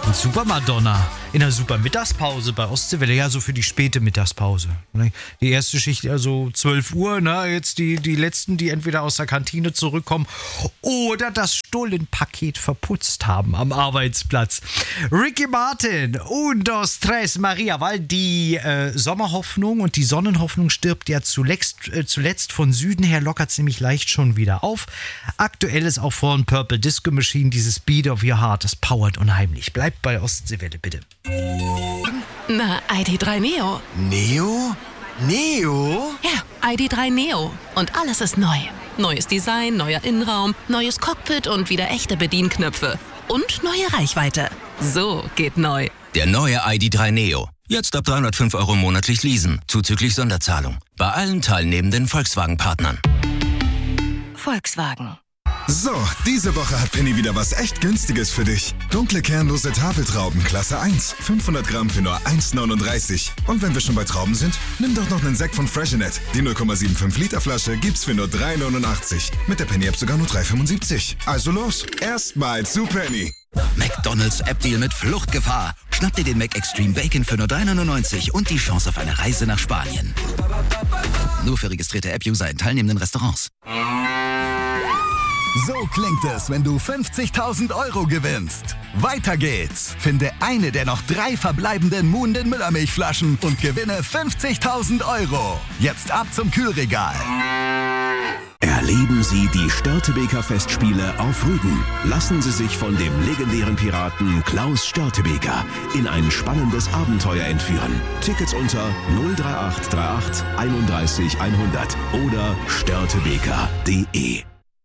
Super Madonna. In der super Mittagspause bei Ostseewelle, ja, so für die späte Mittagspause. Die erste Schicht, also 12 Uhr, ne? Jetzt die letzten, die entweder aus der Kantine zurückkommen oder das Stullenpaket verputzt haben am Arbeitsplatz. Ricky Martin und Dos Tres Maria, weil die Sommerhoffnung und die Sonnenhoffnung stirbt ja zuletzt von Süden her, lockert ziemlich leicht schon wieder auf. Aktuell ist auch von Purple Disco Machine dieses Beat of Your Heart, das powert unheimlich. Bleibt bei Ostseewelle, bitte. Na, ID3 Neo. Neo? Neo? Ja, ID3 Neo. Und alles ist neu. Neues Design, neuer Innenraum, neues Cockpit und wieder echte Bedienknöpfe. Und neue Reichweite. So geht neu. Der neue ID3 Neo. Jetzt ab 305 € monatlich leasen, zuzüglich Sonderzahlung. Bei allen teilnehmenden Volkswagen-Partnern. Volkswagen. So, diese Woche hat Penny wieder was echt Günstiges für dich. Dunkle kernlose Tafeltrauben, Klasse 1. 500 Gramm für nur 1,39. Und wenn wir schon bei Trauben sind, nimm doch noch einen Sekt von Freshenet. Die 0,75 Liter Flasche gibt's für nur 3,89. Mit der Penny-App sogar nur 3,75. Also los, erstmal zu Penny. McDonald's App-Deal mit Fluchtgefahr. Schnapp dir den Mac Extreme Bacon für nur 3,99 und die Chance auf eine Reise nach Spanien. Nur für registrierte App-User in teilnehmenden Restaurants. So klingt es, wenn du 50.000 € gewinnst. Weiter geht's. Finde eine der noch 3 verbleibenden Munden Müllermilchflaschen und gewinne 50.000 €. Jetzt ab zum Kühlregal. Erleben Sie die Störtebeker Festspiele auf Rügen. Lassen Sie sich von dem legendären Piraten Klaus Störtebeker in ein spannendes Abenteuer entführen. Tickets unter 03838 31 100 oder störtebeker.de.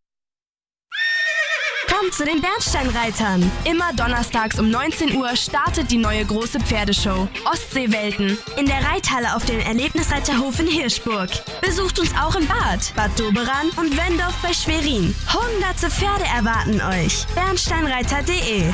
Kommt zu den Bernsteinreitern. Immer donnerstags um 19 Uhr startet die neue große Pferdeshow Ostseewelten in der Reithalle auf dem Erlebnisreiterhof in Hirschburg. Besucht uns auch in Bad Doberan und Wendorf bei Schwerin. Hunderte Pferde erwarten euch. Bernsteinreiter.de.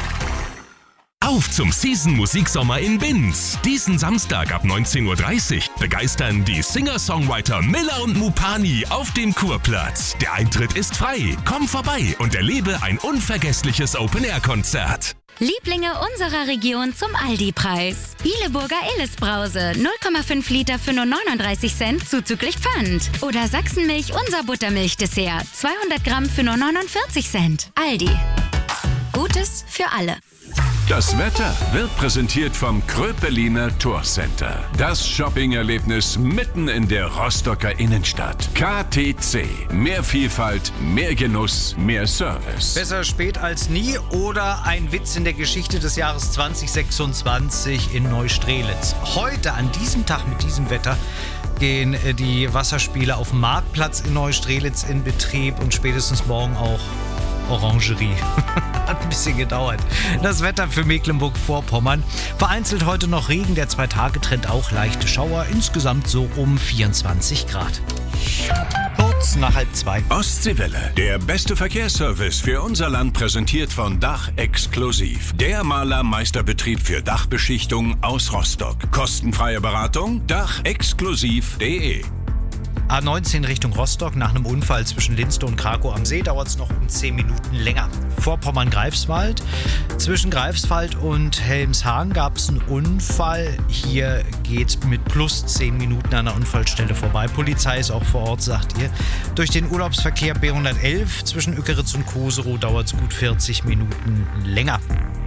Auf zum Season-Musiksommer in Binz. Diesen Samstag ab 19:30 Uhr begeistern die Singer-Songwriter Miller und Mupani auf dem Kurplatz. Der Eintritt ist frei. Komm vorbei und erlebe ein unvergessliches Open-Air-Konzert. Lieblinge unserer Region zum Aldi-Preis. Bieleburger Illes-Brause, 0,5 Liter für nur 39 Cent zuzüglich Pfand. Oder Sachsenmilch unser Buttermilch-Dessert, 200 Gramm für nur 49 Cent. Aldi. Gutes für alle. Das Wetter wird präsentiert vom Kröpeliner Tourcenter. Das Shopping-Erlebnis mitten in der Rostocker Innenstadt. KTC. Mehr Vielfalt, mehr Genuss, mehr Service. Besser spät als nie oder ein Witz in der Geschichte des Jahres 2026 in Neustrelitz. Heute, an diesem Tag mit diesem Wetter, gehen die Wasserspiele auf dem Marktplatz in Neustrelitz in Betrieb und spätestens morgen auch Orangerie. Hat ein bisschen gedauert. Das Wetter für Mecklenburg-Vorpommern. Vereinzelt heute noch Regen, der 2-Tage-Trend auch leichte Schauer. Insgesamt so um 24 Grad. Kurz nach 1:30. Ostseewelle, der beste Verkehrsservice für unser Land, präsentiert von Dach Exklusiv. Der Malermeisterbetrieb für Dachbeschichtung aus Rostock. Kostenfreie Beratung, dachexklusiv.de. A19 Richtung Rostock. Nach einem Unfall zwischen Linste und Krakow am See dauert es noch um 10 Minuten länger. Vorpommern-Greifswald. Zwischen Greifswald und Helmshahn gab es einen Unfall. Hier geht mit plus 10 Minuten an der Unfallstelle vorbei. Polizei ist auch vor Ort, sagt ihr. Durch den Urlaubsverkehr B111 zwischen Ückeritz und Koserow dauert es gut 40 Minuten länger.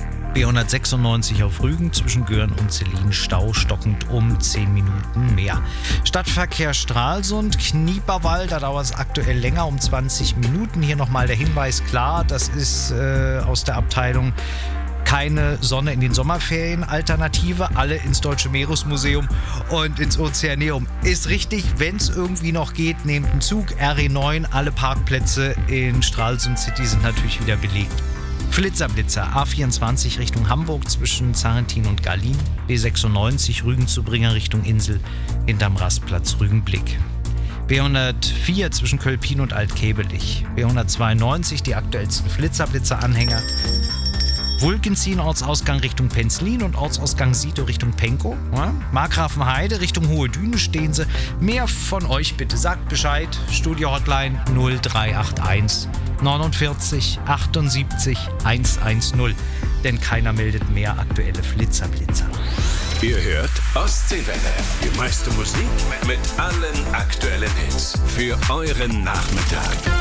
B196 auf Rügen zwischen Göhren und Zelin Stau stockend um 10 Minuten mehr. Stadtverkehr Stralsund, Knieperwald, da dauert es aktuell länger um 20 Minuten. Hier nochmal der Hinweis, klar, das ist aus der Abteilung keine Sonne in den Sommerferien Alternative, alle ins Deutsche Meeresmuseum und ins Ozeaneum. Ist richtig, wenn es irgendwie noch geht, nehmt einen Zug, RE9, alle Parkplätze in Stralsund City sind natürlich wieder belegt. Flitzerblitzer, A24 Richtung Hamburg zwischen Zarentin und Garlin, B96 Rügen-Zubringer Richtung Insel hinterm Rastplatz Rügenblick. B104 zwischen Kölpin und Altkebelich, B192 die aktuellsten Flitzerblitzer-Anhänger. Vulkenzin, Ortsausgang Richtung Penzlin und Ortsausgang Sito Richtung Penkow. Ja? Markgrafenheide Richtung Hohe Düne stehen sie. Mehr von euch bitte. Sagt Bescheid. Studio-Hotline 0381 49 78 110. Denn keiner meldet mehr aktuelle Flitzer. Ihr hört Ostseewelle. Die meiste Musik mit allen aktuellen Hits. Für euren Nachmittag.